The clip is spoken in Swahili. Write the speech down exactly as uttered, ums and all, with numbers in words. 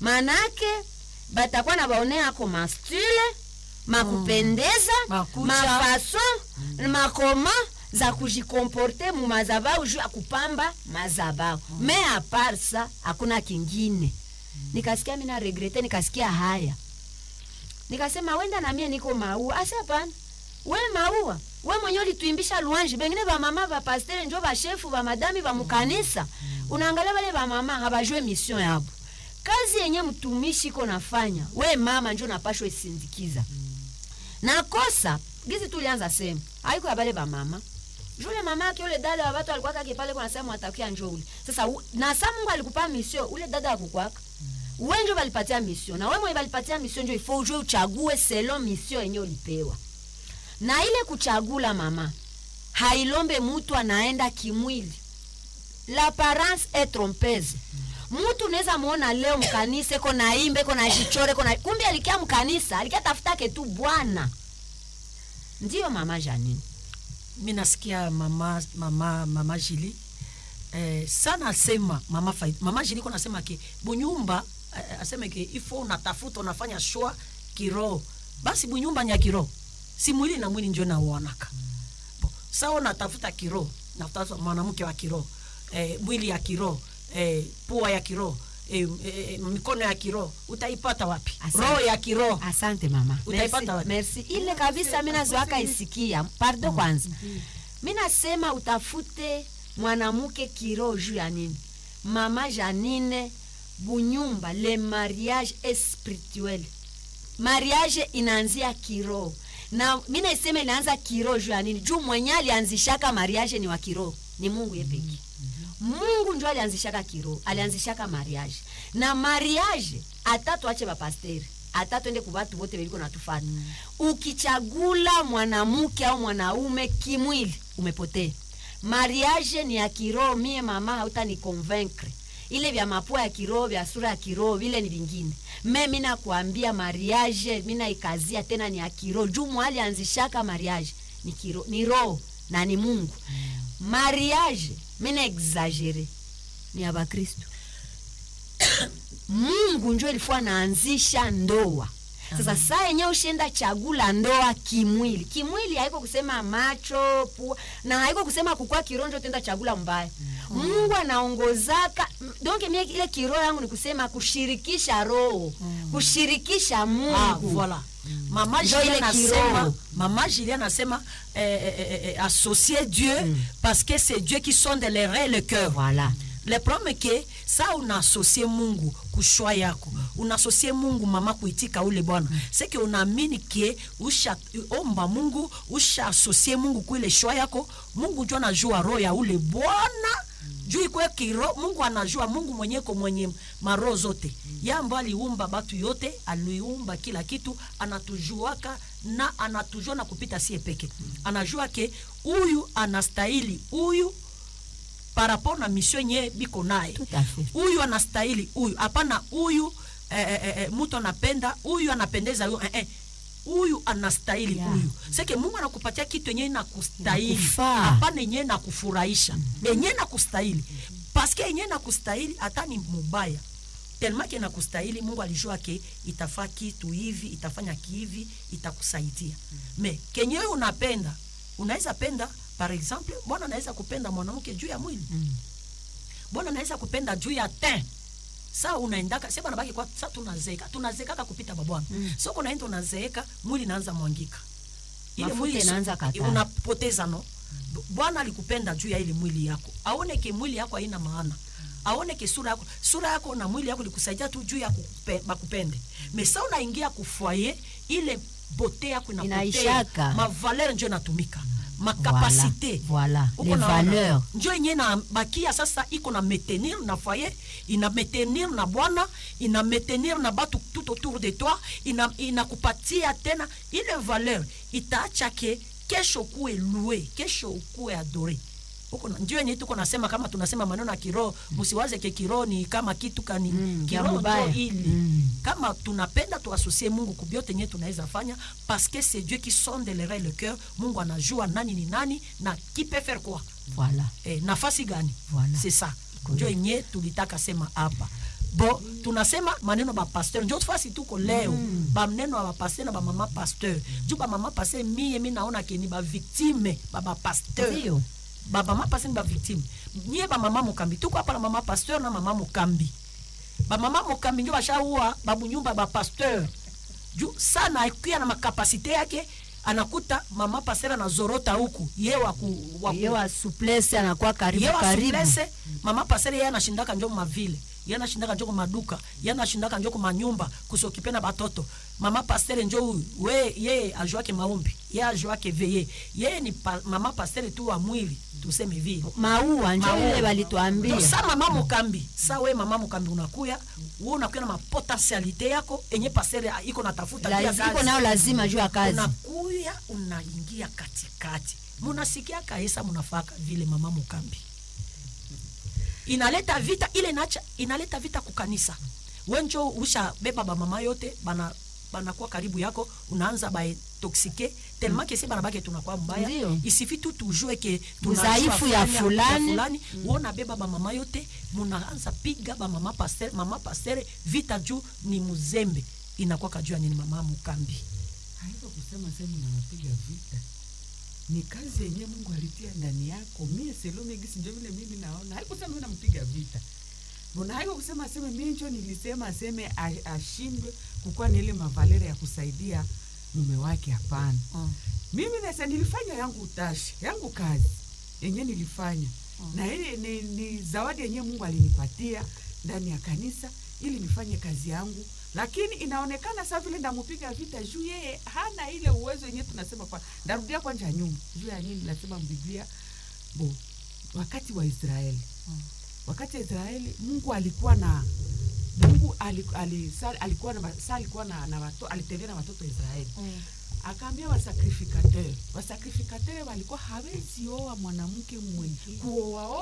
manake batakuwa na baonea ako mastile makupendeza mm. mafaso mm. makoma za kujikomporte mu mazabao juu akupamba mazabao mm. me aparsa hakuna kingine mm. nikasikia mimi na regrete nikasikia haya nikasema wenda na mimi niko maua asa hapana we maua we mwenyewe ulituimbisha luanji bengine ba mama ba pasteur njo ba chefu ba madami ba mukanisa mm. unaangalia wale ba mama habajue mission yabo kazi yenye mtumishi iko nafanya we mama njo napashwe sindikiza mm. na kosa gizi tulianza sema haiko ya bale ba mama jule mama yake yule dada wa watu alikuwa kake pale kwa nasema atakia njoo ule sasa u, na saa Mungu alikupa mission ule dada akukwaka mm. wewe ndio balipatia mission na wewe mwenye balipatia mission ndio ifo ujue uchague selon mission yenye ulipewa na ile kuchagula mama hailombe mtu anaenda kimwili l'apparence est trompeuse mtu unaweza muona leo mkanisa iko naimba iko na jichore iko na kumbe alikia mkanisa alikia tafuta ke tu bwana ndio mama Janine. Mimi nasikia mama mama mama Jili eh sana sema mama Faida mama Jili kuna sema ke bunyumba eh, aseme ke ifo unatafuta unafanya shwa kiro basi bunyumba nya kiro si mwili na mwili njoo na uonaka mm. sawa unatafuta kiro natafuta mwanamke wa kiro eh mwili ya kiro eh pua ya kiro eh, eh, mikono ya kiro utaipata wapi? Roho ya kiro. Asante mama. Utaipata wapi? Merci. Ile kabisa mimi nazoaka isikia. Pardon mm. kwanza. Mimi nasema utafute mwanamke kiro juu ya nini? Mama Janine bunyumba le mariage est spirituel. Mariage inaanzia kiro. Na mimi nasema inaanza kiro juu ya nini? Juu mwenye alianzishaka mariage ni wa kiro, ni Mungu yeye pekee. Mungu ndio alianzishaka kiro, alianzishaka mariage. Na mariage atatu ache ba pasteri, atatu ende kubatu wote beliko natufanya. Mm. Ukichagula mwanamke au mwanaume kimwili, umepotea. Mariage ni ya kiro, mie mama hautani convaincre. Ile vya mapua ya kiro, vya sura ya kiro, vile ni vingine. Mimi nakuambia mariage, mimi naikazia tena ni ya kiro. Juu mwali anzishaka mariage ni kiro, ni roho na ni Mungu. Mm. Mariage mimi na exagere ni aba Kristo. Mungu njoo ilikuwa naanzisha ndoa. Sasa saa yenyewe ushienda chagula ndoa kimwili. Kimwili haiko kusema macho, pua, na haiko kusema kukua kironjo tenda chagula mbaya. Mm. Mungu anaongozaka. Donc mimi ile kiroho yangu ni kusema kushirikisha roho, mm. kushirikisha Mungu. Ah, voilà. Mm. Mama Julia nasema, Mama Julia nasema eh, eh, eh, associer Dieu mm. parce que c'est Dieu qui sonde les reins et le cœur. Voilà. Le problème que ça on associe Mungu kushwa yako. Unassocie Mungu mama kuitika ule bwana. Mm. C'est que unaamini que usha omba Mungu, usha associer Mungu kuile shwa yako, Mungu ndio anajua roho ya ule bwana. Juu iko kiro Mungu anajua Mungu mwenyeko mwenye maroho zote. Mm. Yamba aliumba batu yote, aliumba kila kitu, anatujuaka na anatujua na kupita sie peke. Mm. Anajua ke huyu anastahili huyu par rapport na mission nye biko naye. Huyu anastahili huyu. Hapana huyu eh, eh, eh, mtu anapenda huyu anapendeza huyu eh, eh. Huyu anastahili huyu. Yeah. Seke Mungu anakupatia kitu yenyewe na kustahili. Hapana yenyewe na kufurahisha. Mm-hmm. Yenyewe na kustahili. Mm-hmm. Parce que yenyewe na kustahili hata ni mubaya. Tellement que na kustahili Mungu alijua ke itafaa kitu hivi, itafanya kivi, itakusaidia. Mm-hmm. Mais kenyewe unapenda, unaweza penda par exemple, bwana anaweza kupenda mwanamke juu ya mwili. Mm-hmm. Bwana anaweza kupenda juu ya teint. Sasa unaendaka sasa bana baki kwa sasa tunazeeka tunazeeka kupita babwana. Mm. So unaenda unazeeka mwili inaanza mwangika. Ile mwili inaanza kata. Unapoteza no. Mm. Bwana alikupenda juu ya ile mwili yako. Aone ke mwili yako haina maana. Mm. Aone ke sura yako sura yako na mwili yako likusaidia tu juu ya bakupende. Mm. Mais sasa unaingia kufoyer ile beauté yako inapotea. Ma valeur ndio inatumika. Ma capacité. Voilà, voilà. Les valeurs. Ndio yenyewe na bakia sasa iko na maintenir na foyer, ina maintenir na bwana, ina maintenir na batu tout autour de toi, ina inakupatia tena ile valeur itaacha ke kesho kuwe loué, kesho kuwe adoré. Uko ndio yenyewe tuko nasema kama tunasema maneno ya kiroho, msiwaze ke kiroho ni kama kitu kani mm, kiroho ndio ili. Mm. Kama tunapenda tuasocie Mungu kubiote yenyewe tunaweza fanya parce que c'est Dieu qui sonde les reins et le cœur. Mungu anajua nani ni nani na qui peut faire quoi. Voilà. Eh, nafasi gani? Voilà. C'est ça. Ndio yenyewe tulitaka sema hapa. Bo tunasema maneno ba pasteur ndio fasi tuko leo mm. ba maneno ba pasteur na ba mama pasteur juu ba mama pasteur mie mimi naona ke ni ba victime ba ba pasteur Ndio. ba mama pasteur ni ba victime nie ba mama Mukambi tuko hapa na mama pasteur na mama Mukambi ba mama Mukambi ndio bashaua babu nyumba ba pasteur juu sana akuya na makapasite yake anakuta mama pasteur na zorota huku yeye wa ku yeye wa souplesse anakuwa karibu Yewa karibu suplese, mama pasere yeye anashindaka njoo mavile, yeye anashindaka njoo maduka, yeye anashindaka njoo manyumba kusokipena batoto. Mama pasere njoo we yeye ajoake maombi, yeye ajoake veye. Yeye ni pa, mama pasere tu wa mwili, tuseme vile. maua njoo ile walituambia. Sa mama Mukambi, sa we mama Mukambi unakuya, wewe unakuya na mapotentialite yako enye pasere iko natafuta La, kazi. iko nao lazima juu ya kazi. Unakuya unaingia katikati. Munasikia kaesa munafaka vile mama Mukambi. Inaleta vita ile nacha inaleta vita kukanisa. Wenjo usha beba ba mama yote bana banakuwa karibu yako unaanza ba toxique tellement que si bana bake tunakuwa mbaya. Ndiyo. Isifi tu tujue ke Udhaifu ya fulani. fulani uona beba ba mama yote munaanza piga ba mama pasteur mama pasteur vita juu ni muzembe inakuwa kajua nini mama Mukambi. Haiko kusema sema unapiga vita. Ni kazi yenyewe Mungu alitia ndani yako. Mimi Selome gisi ndio vile mimi naona. Haiko kusema unampiga vita. Mbona haiko kusema sema mimi ndio nilisema aseme ashindwe kukua ni ile mavalera ya kusaidia mume wake, hapana. Mm. Mimi nasa nilifanya yangu utashi, yangu kazi yenyewe nilifanya. Mm. Na ile ni, ni zawadi yenyewe Mungu alinipatia ndani ya kanisa ili nifanye kazi yangu. Lakini inaonekana sasa vile ndamupiga vita juu yeye hana ile uwezo yenyewe tunasema kwa ndarudia kwa nje nyuma. Juu ya nini nasema Biblia bo wakati wa Israeli. Hmm. Wakati wa Israeli Mungu alikuwa na Mungu alikuwa alikuwa na alikuwa na na watoto alitembea na watoto wa Israeli. Hmm. Akaambia wasacrificateur, wasacrificateur walikuwa hawezi oa mwanamke mwenye kuoa